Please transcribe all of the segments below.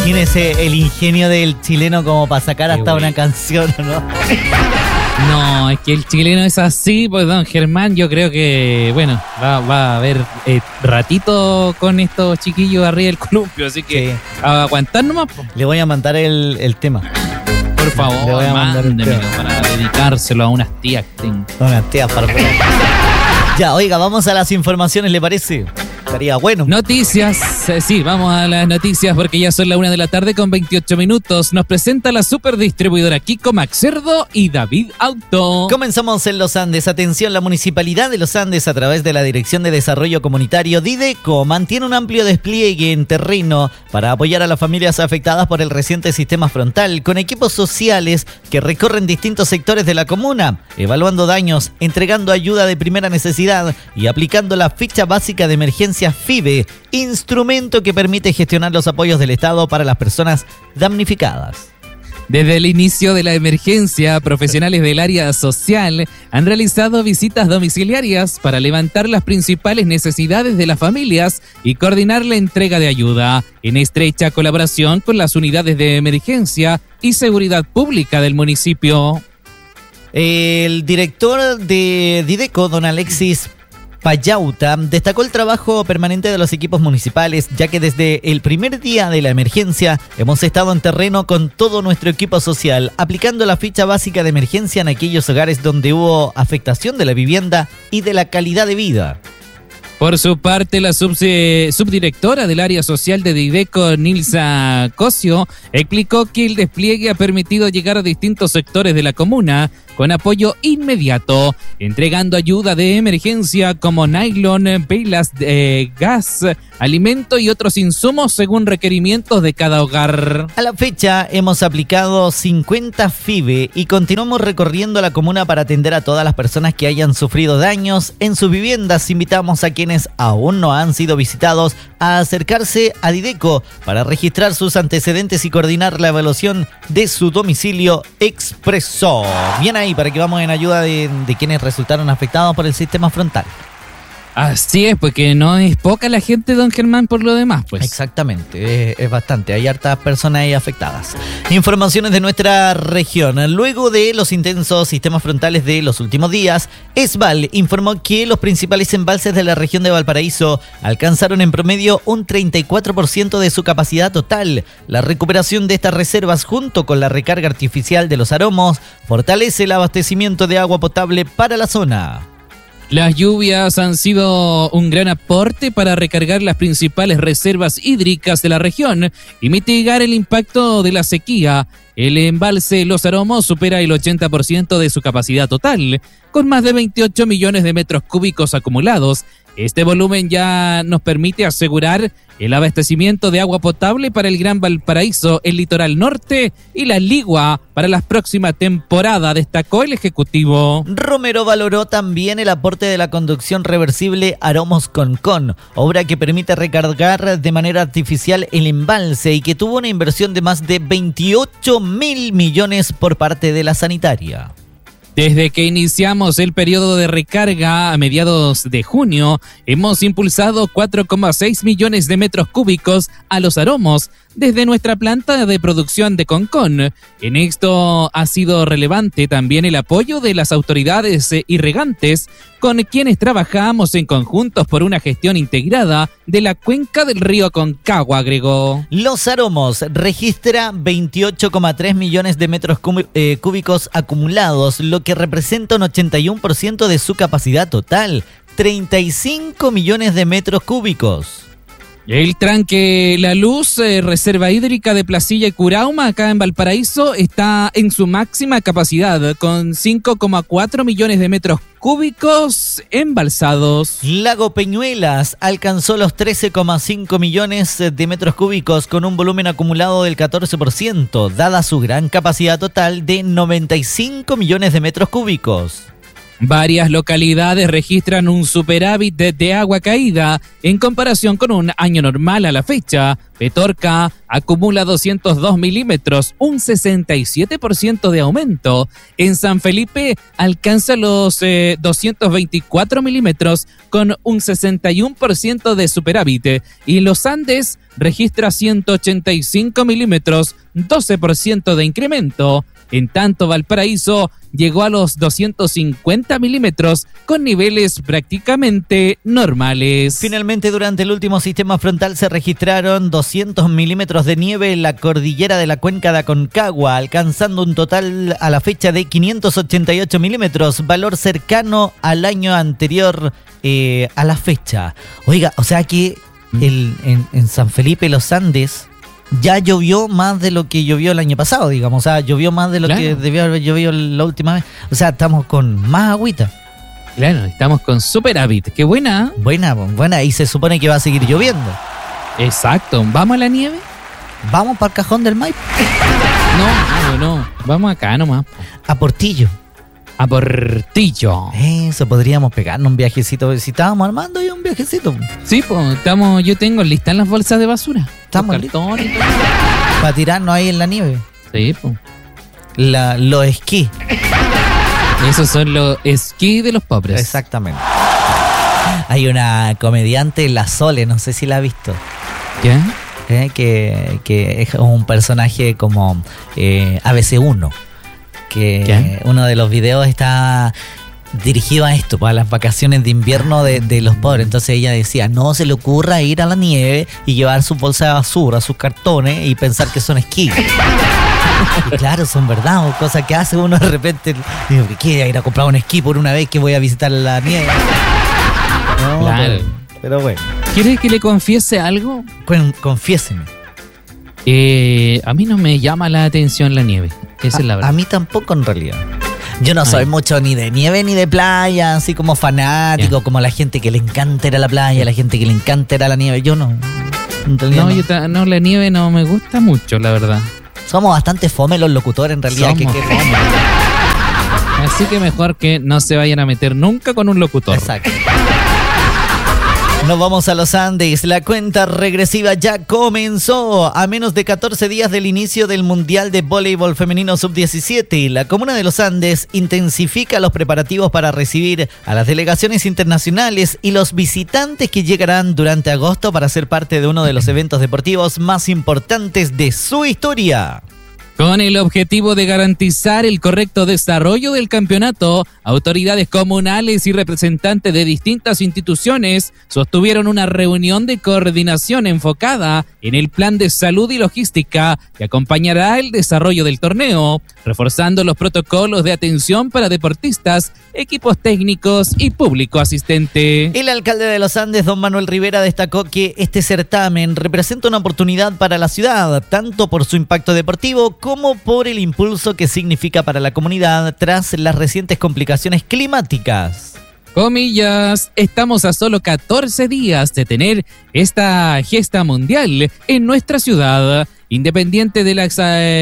Imagínese el ingenio del chileno como para sacar hasta una canción, ¿no? No, es que el chileno es así, pues don Germán, yo creo que, bueno, va a haber ratito con estos chiquillos arriba del columpio, así que Sí. a aguantar nomás, po. Le voy a mandar el tema. Por favor, Le voy a mandar el mándemelo tema. para dedicárselo a unas tías que tengo. Unas tías para poner. Ya, oiga, vamos a las informaciones, ¿le parece? Estaría bueno. Noticias, sí, vamos a las noticias porque ya son la 1 de la tarde con 28 minutos. Nos presenta la superdistribuidora Kiko Max Cerdo y David Auto. Comenzamos en Los Andes. Atención, la Municipalidad de Los Andes, a través de la Dirección de Desarrollo Comunitario Dideco, mantiene un amplio despliegue en terreno para apoyar a las familias afectadas por el reciente sistema frontal, con equipos sociales que recorren distintos sectores de la comuna, evaluando daños, entregando ayuda de primera necesidad y aplicando la ficha básica de emergencia FIBE, instrumento que permite gestionar los apoyos del Estado para las personas damnificadas. Desde el inicio de la emergencia, profesionales del área social han realizado visitas domiciliarias para levantar las principales necesidades de las familias y coordinar la entrega de ayuda, en estrecha colaboración con las unidades de emergencia y seguridad pública del municipio. El director de Dideco, don Alexis Payauta, destacó el trabajo permanente de los equipos municipales, ya que desde el primer día de la emergencia hemos estado en terreno con todo nuestro equipo social, aplicando la ficha básica de emergencia en aquellos hogares donde hubo afectación de la vivienda y de la calidad de vida. Por su parte, la subdirectora del área social de Dideco, Nilsa Cosio, explicó que el despliegue ha permitido llegar a distintos sectores de la comuna con apoyo inmediato, entregando ayuda de emergencia como nylon, velas, gas, alimento y otros insumos según requerimientos de cada hogar. A la fecha hemos aplicado 50 FIBE y continuamos recorriendo la comuna para atender a todas las personas que hayan sufrido daños en sus viviendas. Invitamos a quienes aún no han sido visitados a acercarse a Dideco para registrar sus antecedentes y coordinar la evaluación de su domicilio, expresó. Bien ahí, para que vamos en ayuda de quienes resultaron afectados por el sistema frontal. Así es, porque no es poca la gente, don Germán, por lo demás, pues. Exactamente, es bastante. Hay hartas personas ahí afectadas. Informaciones de nuestra región. Luego de los intensos sistemas frontales de los últimos días, ESVAL informó que los principales embalses de la región de Valparaíso alcanzaron en promedio un 34% de su capacidad total. La recuperación de estas reservas, junto con la recarga artificial de los aromos, fortalece el abastecimiento de agua potable para la zona. Las lluvias han sido un gran aporte para recargar las principales reservas hídricas de la región y mitigar el impacto de la sequía. El embalse Los Aromos supera el 80% de su capacidad total, con más de 28 millones de metros cúbicos acumulados. Este volumen ya nos permite asegurar el abastecimiento de agua potable para el Gran Valparaíso, el litoral norte y la Ligua para la próxima temporada, destacó el Ejecutivo. Romero valoró también el aporte de la conducción reversible Aromos Concón, obra que permite recargar de manera artificial el embalse y que tuvo una inversión de más de 28.000 millones por parte de la sanitaria. Desde que iniciamos el periodo de recarga a mediados de junio, hemos impulsado 4,6 millones de metros cúbicos a Los Aromos desde nuestra planta de producción de Concón. En esto ha sido relevante también el apoyo de las autoridades irrigantes, con quienes trabajamos en conjuntos por una gestión integrada de la cuenca del río Aconcagua, agregó. Los Aromos registra 28,3 millones de metros cúbicos acumulados, lo que representa un 81% de su capacidad total, 35 millones de metros cúbicos. El tranque La Luz, reserva hídrica de Placilla y Curauma, acá en Valparaíso, está en su máxima capacidad, con 5,4 millones de metros cúbicos embalsados. Lago Peñuelas alcanzó los 13,5 millones de metros cúbicos con un volumen acumulado del 14%, dada su gran capacidad total de 95 millones de metros cúbicos. Varias localidades registran un superávit de agua caída en comparación con un año normal a la fecha, Petorca acumula 202 milímetros, un 67% de aumento. En San Felipe alcanza los 224 milímetros con un 61% de superávit. Y Los Andes registra 185 milímetros, 12% de incremento. En tanto, Valparaíso llegó a los 250 milímetros con niveles prácticamente normales. Finalmente, durante el último sistema frontal se registraron 200 milímetros de nieve en la cordillera de la Cuenca de Aconcagua, alcanzando un total a la fecha de 588 milímetros, valor cercano al año anterior a la fecha. Oiga, o sea que en San Felipe, Los Andes, ya llovió más de lo que llovió el año pasado, digamos. O sea, llovió más de lo que debió haber llovido la última vez. O sea, estamos con más agüita. Claro, estamos con superávit. ¡Qué buena! Buena. Y se supone que va a seguir lloviendo. Exacto. ¿Vamos a la nieve? ¿Vamos para el Cajón del Maipo? No. Vamos acá nomás. A Portillo. A Portillo. Eso, podríamos pegarnos un viajecito. Si estábamos armando ya un viajecito. Sí, pues yo tengo listas las bolsas de basura. Estamos listos. Para tirarnos ahí en la nieve. Sí, pues. Los esquí. Esos son los esquí de los pobres. Exactamente. Hay una comediante, La Sole, no sé si la has visto. ¿Qué? Que es un personaje como ABC1. Que uno de los videos está dirigido a esto, para las vacaciones de invierno de los pobres. Entonces ella decía, no se le ocurra ir a la nieve y llevar su bolsa de basura, sus cartones y pensar que son esquí. Y claro, son verdad, o cosas que hace uno de repente. Digo, ¿qué quiere ir a comprar un esquí por una vez que voy a visitar la nieve? No, claro. Pero bueno. ¿Quieres que le confiese algo? Confiéseme. A mí no me llama la atención la nieve. Esa es la verdad. A mí tampoco, en realidad. Yo no soy mucho ni de nieve ni de playa, así como fanático, como la gente que le encanta ir a la playa, la gente que le encanta ir a la nieve. Yo no. En realidad no, la nieve no me gusta mucho, la verdad. Somos bastante fome los locutores, en realidad. Así que mejor que no se vayan a meter nunca con un locutor. Exacto. Nos vamos a los Andes. La cuenta regresiva ya comenzó. A menos de 14 días del inicio del Mundial de Voleibol Femenino Sub-17, la comuna de Los Andes intensifica los preparativos para recibir a las delegaciones internacionales y los visitantes que llegarán durante agosto para ser parte de uno de los eventos deportivos más importantes de su historia. Con el objetivo de garantizar el correcto desarrollo del campeonato, autoridades comunales y representantes de distintas instituciones sostuvieron una reunión de coordinación enfocada en el plan de salud y logística que acompañará el desarrollo del torneo, reforzando los protocolos de atención para deportistas, equipos técnicos y público asistente. El alcalde de Los Andes, don Manuel Rivera, destacó que este certamen representa una oportunidad para la ciudad, tanto por su impacto deportivo como por el impulso que significa para la comunidad tras las recientes complicaciones climáticas. Comillas, estamos a solo 14 días de tener esta gesta mundial en nuestra ciudad. Independiente de las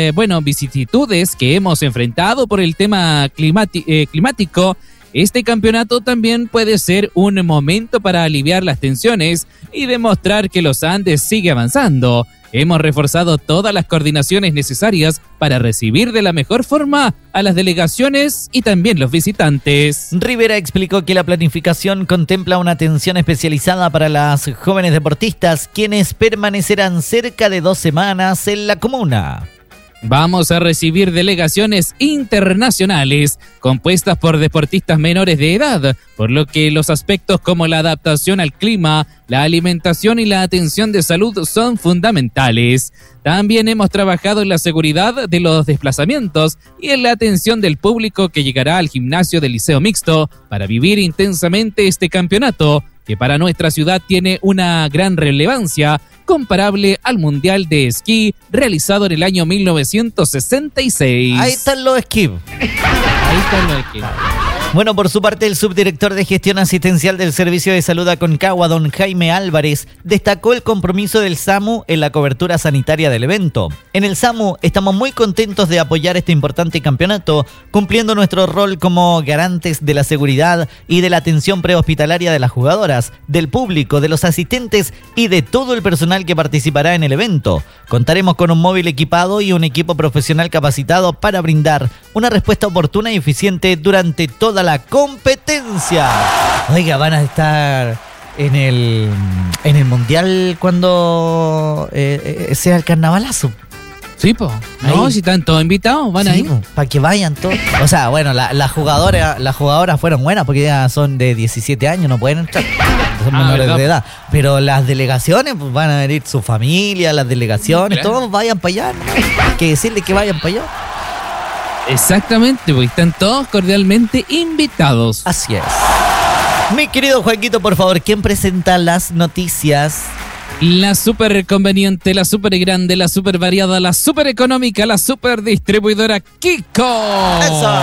vicisitudes que hemos enfrentado por el tema climático, este campeonato también puede ser un momento para aliviar las tensiones y demostrar que Los Andes sigue avanzando. Hemos reforzado todas las coordinaciones necesarias para recibir de la mejor forma a las delegaciones y también los visitantes. Rivera explicó que la planificación contempla una atención especializada para las jóvenes deportistas, quienes permanecerán cerca de 2 semanas en la comuna. Vamos a recibir delegaciones internacionales compuestas por deportistas menores de edad, por lo que los aspectos como la adaptación al clima, la alimentación y la atención de salud son fundamentales. También hemos trabajado en la seguridad de los desplazamientos y en la atención del público que llegará al gimnasio del Liceo Mixto para vivir intensamente este campeonato, que para nuestra ciudad tiene una gran relevancia, comparable al Mundial de Esquí realizado en el año 1966. Ahí están los esquí. Ahí están los esquí. Bueno, por su parte, el subdirector de Gestión Asistencial del Servicio de Salud Aconcagua, don Jaime Álvarez, destacó el compromiso del SAMU en la cobertura sanitaria del evento. En el SAMU estamos muy contentos de apoyar este importante campeonato, cumpliendo nuestro rol como garantes de la seguridad y de la atención prehospitalaria de las jugadoras, del público, de los asistentes y de todo el personal que participará en el evento. Contaremos con un móvil equipado y un equipo profesional capacitado para brindar una respuesta oportuna y eficiente durante toda la competencia. Oiga, van a estar en el mundial cuando sea el carnavalazo. Sí, po. No, si están todos invitados, van a ir. Para que vayan todos. O sea, bueno, las jugadoras fueron buenas porque ya son de 17 años, no pueden entrar. Son menores de edad. Pero las delegaciones, pues van a venir su familia, las delegaciones, todos vayan para allá. ¿No? Hay que decirle que vayan para allá. Exactamente, pues están todos cordialmente invitados. Así es. Mi querido Joaquito, por favor, ¿quién presenta las noticias? La super conveniente, la super grande, la super variada, la super económica, la super distribuidora Kiko. ¡Eso!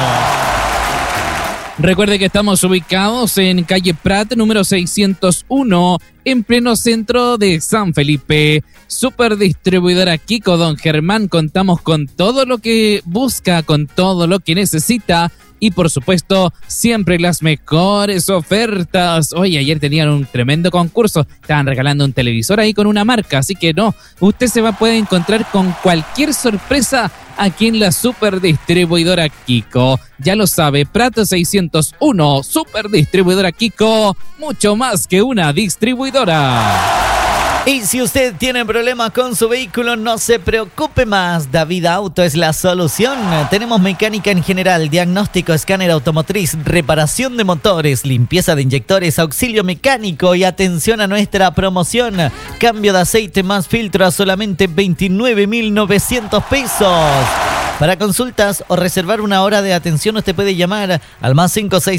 Recuerde que estamos ubicados en calle Prat, número 601, en pleno centro de San Felipe. Super distribuidora Kiko, don Germán, contamos con todo lo que busca, con todo lo que necesita. Y por supuesto, siempre las mejores ofertas. Oye, ayer tenían un tremendo concurso. Estaban regalando un televisor ahí con una marca. Así que no, usted se puede encontrar con cualquier sorpresa aquí en la super distribuidora Kiko. Ya lo sabe, Prato 601, super distribuidora Kiko. Mucho más que una distribuidora. Y si usted tiene problemas con su vehículo, no se preocupe más. David Auto es la solución. Tenemos mecánica en general, diagnóstico, escáner automotriz, reparación de motores, limpieza de inyectores, auxilio mecánico y atención a nuestra promoción. Cambio de aceite más filtro a solamente 29.900 pesos. Para consultas o reservar una hora de atención, usted puede llamar al más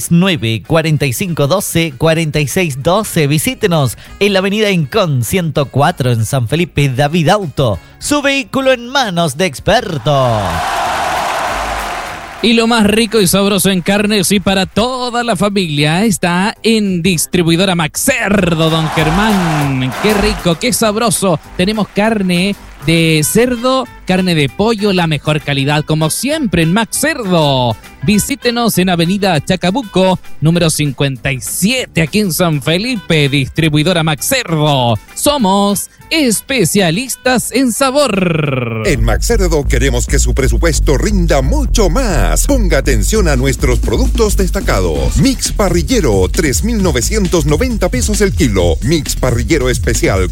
569-4512-4612. Visítenos en la avenida Incon 104 en San Felipe. David Auto, su vehículo en manos de expertos. Y lo más rico y sabroso en carnes y para toda la familia está en Distribuidora Max Cerdo, don Germán. Qué rico, qué sabroso. Tenemos carne de cerdo, carne de pollo, la mejor calidad como siempre en Max Cerdo. Visítenos en Avenida Chacabuco, número 57, aquí en San Felipe. Distribuidora Max Cerdo. Somos especialistas en sabor. En Max Cerdo queremos que su presupuesto rinda mucho más. Ponga atención a nuestros productos destacados. Mix parrillero, 3.990 pesos el kilo. Mix parrillero especial,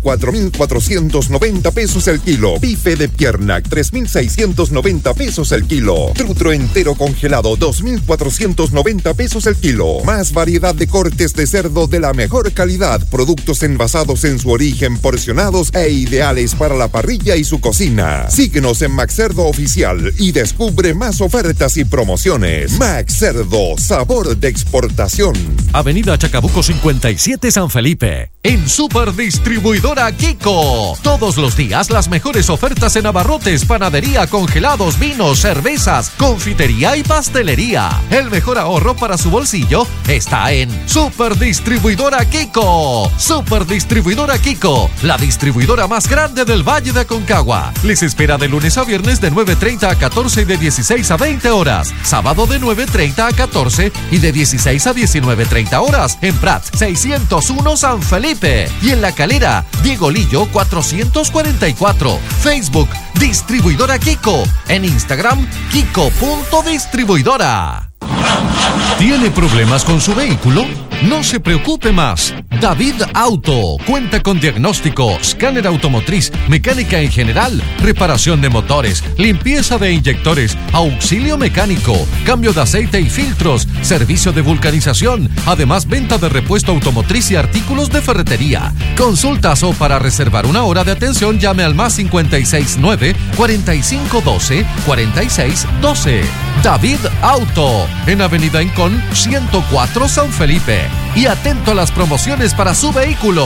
4.490 pesos el kilo. Bife de pierna, 3.690 pesos el kilo. Trutro entero congelado, 2.490 pesos el kilo. Más variedad de cortes de cerdo de la mejor calidad. Productos envasados en su origen, porcionados e ideales para la parrilla y su cocina. Síguenos en Max Cerdo Oficial y descubre más ofertas y promociones. Max Cerdo, sabor de exportación. Avenida Chacabuco 57 San Felipe. En Super Distribuidora Kiko. Todos los días las mejores ofertas en abarrotes, panadería, congelados, vinos, cervezas, confitería y pastelería. El mejor ahorro para su bolsillo está en Super Distribuidora Kiko. Super Distribuidora Kiko, la distribuidora más grande del Valle de Aconcagua. Les espera de lunes a viernes de 9:30 a 14 y de 16 a 20 horas. Sábado de 9:30 a 14 y de 16 a 19:30 horas. En Prat 601 San Felipe. Y en La Calera, Diego Lillo 444. Facebook, Distribuidora Kiko. En Instagram, Kiko.distribuidora. ¿Tiene problemas con su vehículo? No se preocupe más. David Auto cuenta con diagnóstico, escáner automotriz, mecánica en general, reparación de motores, limpieza de inyectores, auxilio mecánico, cambio de aceite y filtros, servicio de vulcanización, además venta de repuesto automotriz y artículos de ferretería. Consultas o para reservar una hora de atención llame al más 569-4512-4612. David Auto, en Avenida Incon 104 San Felipe. Y atento a las promociones para su vehículo.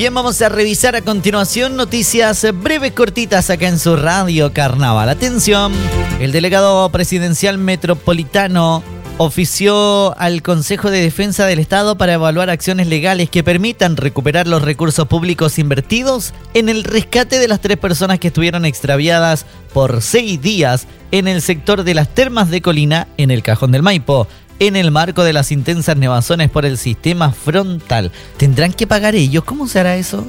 Bien, vamos a revisar a continuación noticias breves, cortitas acá en su radio Carnaval. Atención, el delegado presidencial metropolitano ofició al Consejo de Defensa del Estado para evaluar acciones legales que permitan recuperar los recursos públicos invertidos en el rescate de las 3 personas que estuvieron extraviadas por 6 días en el sector de las Termas de Colina, en el Cajón del Maipo, en el marco de las intensas nevazones por el sistema frontal. ¿Tendrán que pagar ellos? ¿Cómo se hará eso?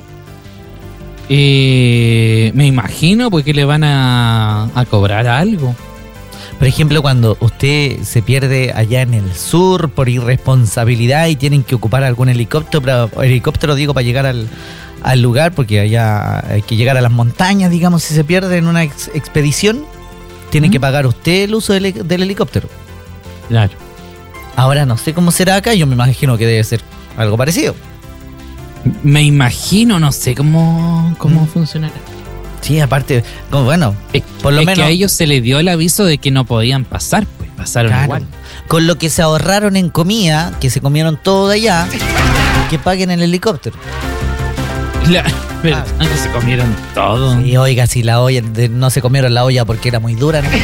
Me imagino pues que le van a cobrar algo. Por ejemplo, cuando usted se pierde allá en el sur por irresponsabilidad y tienen que ocupar algún helicóptero digo, para llegar al lugar, porque allá hay que llegar a las montañas, digamos, si se pierde en una expedición, tiene que pagar usted el uso del helicóptero. Claro. Ahora no sé cómo será acá, yo me imagino que debe ser algo parecido. Me imagino, no sé cómo funcionará. Sí, aparte, bueno, por lo menos... que a ellos se les dio el aviso de que no podían pasar, pues pasaron igual. Con lo que se ahorraron en comida, que se comieron todo de allá, que paguen el helicóptero. Pero se comieron todo. Sí, oiga, si la olla, no se comieron la olla porque era muy dura, ¿no?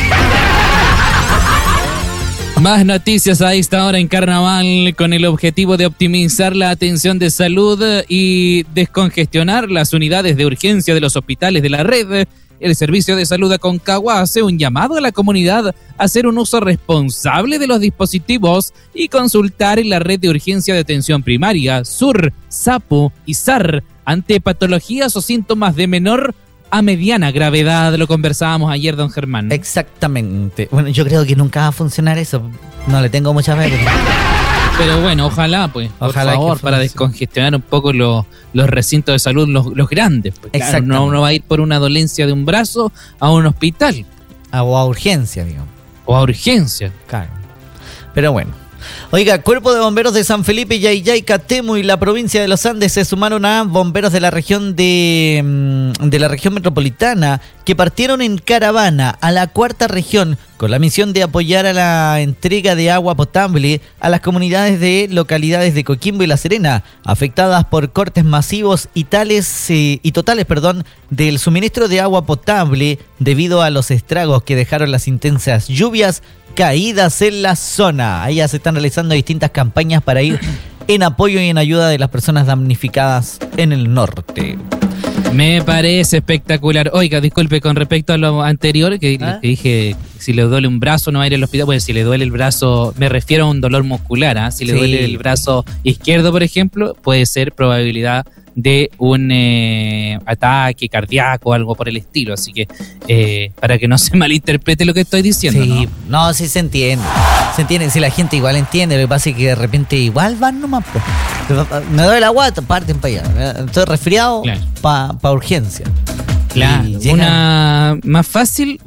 Más noticias a esta hora en Carnaval con el objetivo de optimizar la atención de salud y descongestionar las unidades de urgencia de los hospitales de la red. El Servicio de Salud Aconcagua hace un llamado a la comunidad a hacer un uso responsable de los dispositivos y consultar en la red de urgencia de atención primaria, SUR, SAPU y SAR ante patologías o síntomas de menor a mediana gravedad. Lo conversábamos ayer, don Germán. Exactamente. Bueno, yo creo que nunca va a funcionar eso. No le tengo mucha fe. Pero bueno, ojalá, pues, por favor, para descongestionar un poco los recintos de salud, los grandes. Pues, claro, no va a ir por una dolencia de un brazo a un hospital. O a urgencia, digamos. O a urgencia. Claro. Pero bueno. Oiga, Cuerpo de Bomberos de San Felipe, Yayay, Catemu y la provincia de los Andes se sumaron a bomberos de la región de la región metropolitana que partieron en caravana a la 4ª región con la misión de apoyar a la entrega de agua potable a las comunidades de localidades de Coquimbo y La Serena, afectadas por cortes masivos y totales del suministro de agua potable debido a los estragos que dejaron las intensas lluvias caídas en la zona. Ahí ya se están realizando distintas campañas para ir en apoyo y en ayuda de las personas damnificadas en el norte. Me parece espectacular. Oiga, disculpe, con respecto a lo anterior, que dije, si le duele un brazo no va a ir al hospital. Bueno, si le duele el brazo, me refiero a un dolor muscular. Si le duele el brazo izquierdo, por ejemplo, puede ser probabilidad de un ataque cardíaco o algo por el estilo. Así que, para que no se malinterprete lo que estoy diciendo. Sí, no, sí se entiende. Se entiende, si la gente igual entiende. Lo que pasa es que de repente igual van nomás. Me duele la guata, parten para allá. Estoy resfriado, claro, para urgencia. Claro, una más fácil,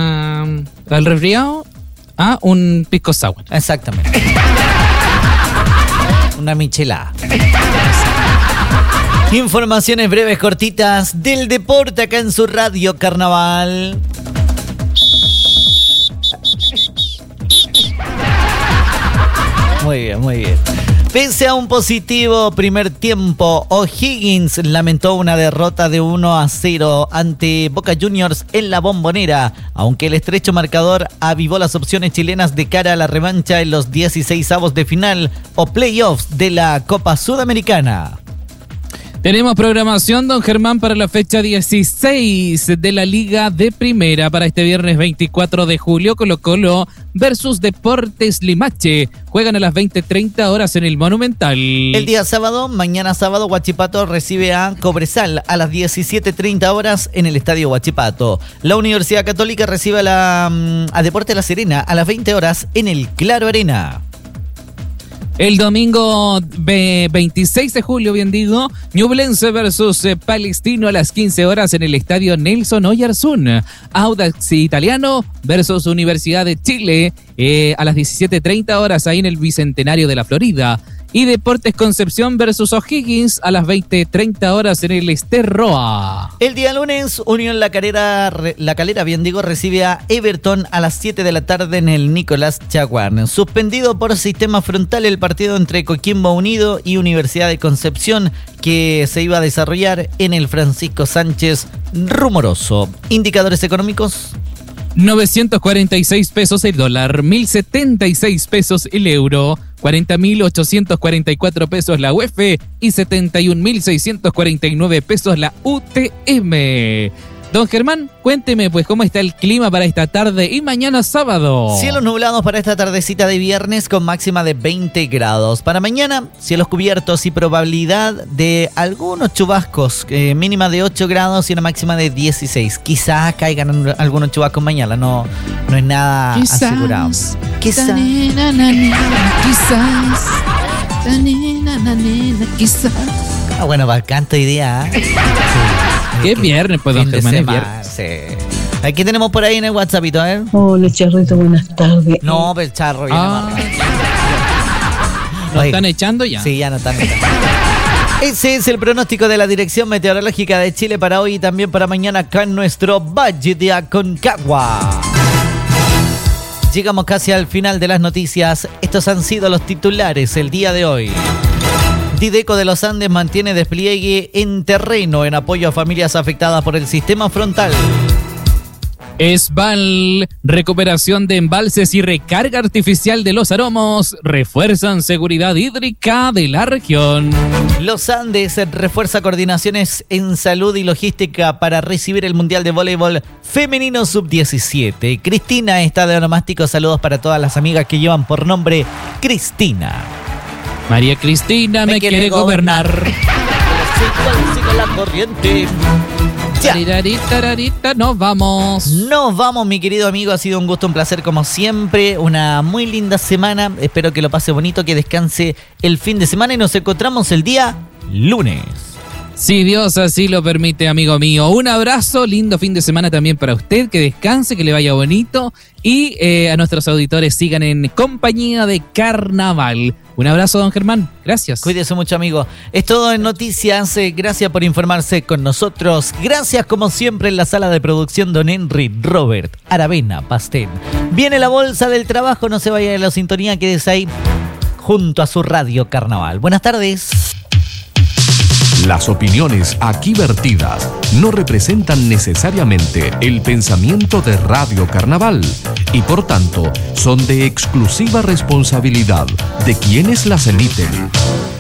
al resfriado, a un pisco sour. Exactamente. Una michelada. Informaciones breves, cortitas del deporte acá en su radio Carnaval. Muy bien, muy bien. Pese a un positivo primer tiempo, O'Higgins lamentó una derrota de 1-0 ante Boca Juniors en la Bombonera, aunque el estrecho marcador avivó las opciones chilenas de cara a la revancha en los 16avos de final o playoffs de la Copa Sudamericana. Tenemos programación, don Germán, para la fecha 16 de la Liga de Primera. Para este viernes 24 de julio, Colo-Colo versus Deportes Limache. Juegan a las 20:30 horas en el Monumental. El día sábado, mañana sábado, Huachipato recibe a Cobresal a las 17:30 horas en el Estadio Huachipato. La Universidad Católica recibe a Deportes La Serena a las 20 horas en el Claro Arena. El domingo 26 de julio, bien digo, Ñublense versus Palestino a las 15 horas en el estadio Nelson Oyarzún. Audax Italiano versus Universidad de Chile a las 17:30 horas ahí en el Bicentenario de la Florida. Y Deportes Concepción versus O'Higgins a las 20:30 horas en el Esterroa. El día lunes, Unión La Calera, recibe a Everton a las 7 de la tarde en el Nicolás Chaguán. Suspendido por sistema frontal el partido entre Coquimbo Unido y Universidad de Concepción, que se iba a desarrollar en el Francisco Sánchez Rumoroso. Indicadores económicos: 946 pesos el dólar, 1.076 pesos el euro, 40.844 pesos la UF y 71.649 pesos la UTM. Don Germán, cuénteme pues cómo está el clima para esta tarde y mañana sábado. Cielos nublados para esta tardecita de viernes con máxima de 20 grados. Para mañana, cielos cubiertos y probabilidad de algunos chubascos, mínima de 8 grados y una máxima de 16. Quizás caigan algunos chubascos mañana, no es nada asegurado. Quizás. Ah, bueno, bastante idea. ¿Qué viernes, pues, don Germán? Es viernes. Sí. Aquí tenemos por ahí en el WhatsAppito, a ver. Hola, Charrito, buenas tardes. No, pero el charro viene más. ¿Lo están echando ya? Sí, ya no están echando. Ese es el pronóstico de la Dirección Meteorológica de Chile para hoy y también para mañana acá en nuestro Valle de Aconcagua. Llegamos casi al final de las noticias. Estos han sido los titulares el día de hoy. Dideco de los Andes mantiene despliegue en terreno en apoyo a familias afectadas por el sistema frontal. Esval, recuperación de embalses y recarga artificial de Los Aromos refuerzan seguridad hídrica de la región. Los Andes refuerza coordinaciones en salud y logística para recibir el Mundial de Voleibol Femenino Sub-17. Cristina está de onomástico. Saludos para todas las amigas que llevan por nombre Cristina. María Cristina me quiere gobernar. Sigo la corriente. Tararita, nos vamos. Nos vamos, mi querido amigo. Ha sido un gusto, un placer como siempre. Una muy linda semana. Espero que lo pase bonito, que descanse el fin de semana y nos encontramos el día lunes. Si Dios así lo permite, amigo mío. Un abrazo, lindo fin de semana también para usted, que descanse, que le vaya bonito y a nuestros auditores sigan en compañía de Carnaval. Un abrazo, don Germán. Gracias. Cuídese mucho, amigo. Es todo en Noticias. Gracias por informarse con nosotros. Gracias, como siempre, en la sala de producción, don Henry Robert Aravena Pastén. Viene la bolsa del trabajo. No se vaya de la sintonía. Quédese ahí junto a su Radio Carnaval. Buenas tardes. Las opiniones aquí vertidas no representan necesariamente el pensamiento de Radio Carnaval y por tanto son de exclusiva responsabilidad de quienes las emiten.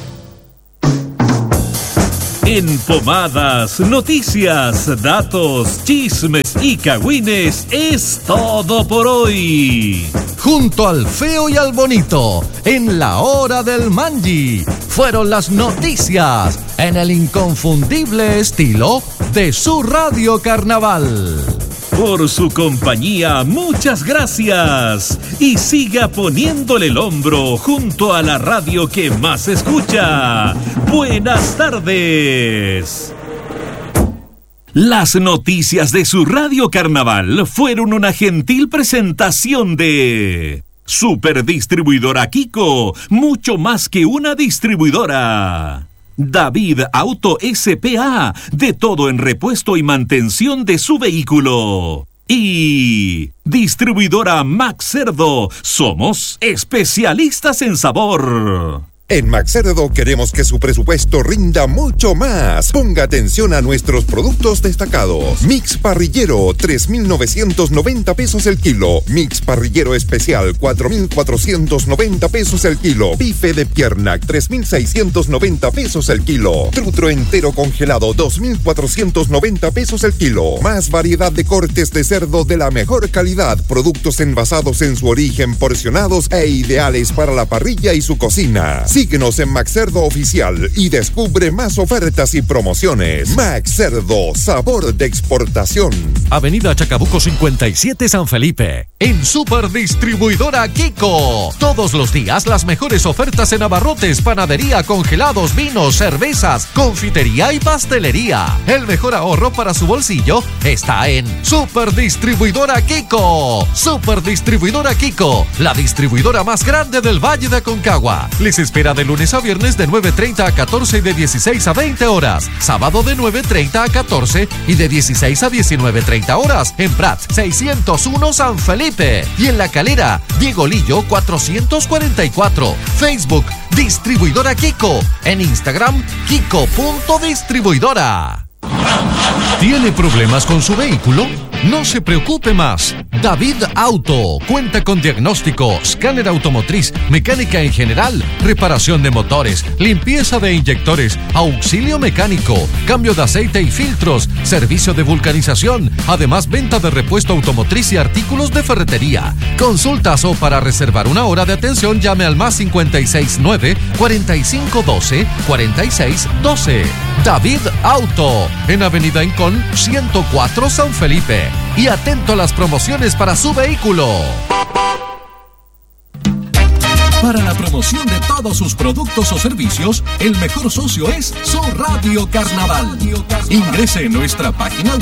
En Pomadas, noticias, datos, chismes y cagüines es todo por hoy. Junto al feo y al bonito, en la hora del Mangi, fueron las noticias en el inconfundible estilo de su Radio Carnaval. Por su compañía, muchas gracias. Y siga poniéndole el hombro junto a la radio que más escucha. Buenas tardes. Las noticias de su Radio Carnaval fueron una gentil presentación de Superdistribuidora Kiko, mucho más que una distribuidora. David Auto S.P.A., de todo en repuesto y mantención de su vehículo. Y Distribuidora Max Cerdo, somos especialistas en sabor. En Maxcerdo queremos que su presupuesto rinda mucho más. Ponga atención a nuestros productos destacados. Mix parrillero, 3.990 pesos el kilo. Mix parrillero especial, 4.490 pesos el kilo. Bife de pierna, 3.690 pesos el kilo. Trutro entero congelado, 2.490 pesos el kilo. Más variedad de cortes de cerdo de la mejor calidad. Productos envasados en su origen, porcionados e ideales para la parrilla y su cocina. Síguenos en Maxcerdo Oficial y descubre más ofertas y promociones. Maxcerdo, sabor de exportación. Avenida Chacabuco 57 San Felipe. En Superdistribuidora Kiko. Todos los días las mejores ofertas en abarrotes, panadería, congelados, vinos, cervezas, confitería y pastelería. El mejor ahorro para su bolsillo está en Superdistribuidora Kiko. Superdistribuidora Kiko, la distribuidora más grande del Valle de Aconcagua. Les espera Opera de lunes a viernes de 9:30 a 14 y de 16 a 20 horas. Sábado de 9:30 a 14 y de 16 a 19:30 horas. En Prat 601 San Felipe. Y en La Calera, Diego Lillo 444. Facebook, Distribuidora Kiko. En Instagram, kiko.distribuidora. ¿Tiene problemas con su vehículo? No se preocupe más. David Auto cuenta con diagnóstico, escáner automotriz, mecánica en general, reparación de motores, limpieza de inyectores, auxilio mecánico, cambio de aceite y filtros, servicio de vulcanización, además venta de repuesto automotriz y artículos de ferretería. Consultas o para reservar una hora de atención llame al más 569 4512 4612. David Auto, en Avenida Incón 104 San Felipe. Y atento a las promociones para su vehículo. Para la promoción de todos sus productos o servicios, el mejor socio es su Radio Carnaval. Ingrese en nuestra página